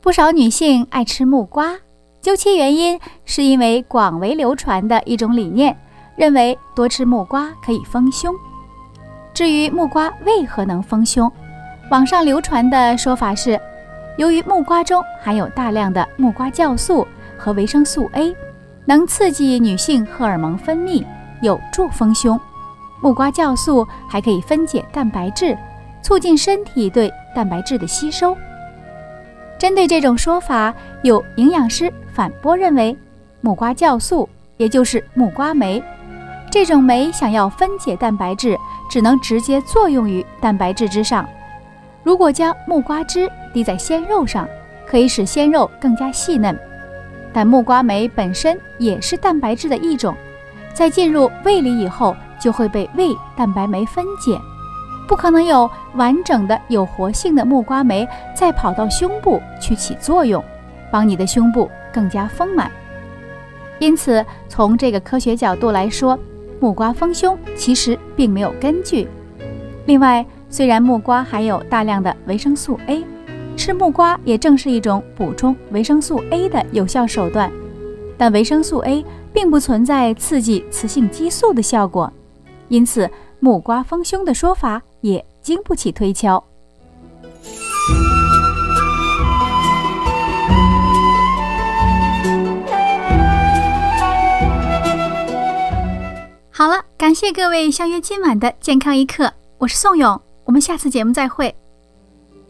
不少女性爱吃木瓜，究其原因是因为广为流传的一种理念，认为多吃木瓜可以丰胸。至于木瓜为何能丰胸，网上流传的说法是，由于木瓜中含有大量的木瓜酵素和维生素 A， 能刺激女性荷尔蒙分泌，有助丰胸。木瓜酵素还可以分解蛋白质，促进身体对蛋白质的吸收。针对这种说法，有营养师反驳认为，木瓜酵素也就是木瓜酶，这种酶想要分解蛋白质，只能直接作用于蛋白质之上。如果将木瓜汁滴在鲜肉上，可以使鲜肉更加细嫩。但木瓜酶本身也是蛋白质的一种，在进入胃里以后，就会被胃蛋白酶分解，不可能有完整的有活性的木瓜酶再跑到胸部去起作用，帮你的胸部更加丰满。因此，从这个科学角度来说，木瓜丰胸其实并没有根据。另外，虽然木瓜含有大量的维生素 A， 吃木瓜也正是一种补充维生素 A 的有效手段，但维生素 A 并不存在刺激雌性激素的效果，因此木瓜丰胸的说法也经不起推敲。好了，感谢各位相约今晚的健康一刻，我是宋勇，我们下次节目再会。